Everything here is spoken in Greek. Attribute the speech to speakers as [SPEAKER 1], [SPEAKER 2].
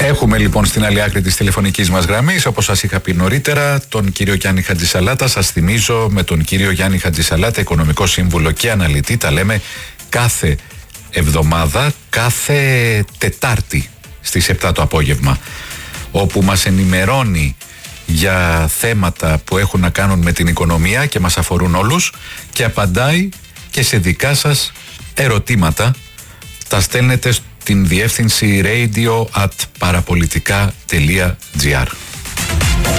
[SPEAKER 1] Έχουμε λοιπόν στην άλλη άκρη της τηλεφωνικής μας γραμμής, όπως σας είχα πει νωρίτερα, τον κύριο Γιάννη Χατζησαλάτα. Σας θυμίζω, με τον κύριο Γιάννη Χατζησαλάτα, οικονομικό σύμβουλο και αναλυτή, τα λέμε κάθε εβδομάδα, κάθε Τετάρτη στις 7 το απόγευμα, όπου μας ενημερώνει για θέματα που έχουν να κάνουν με την οικονομία και μας αφορούν όλους και απαντάει και σε δικά σας ερωτήματα. Τα στέλνετε στην διεύθυνση radio@parapolitica.gr.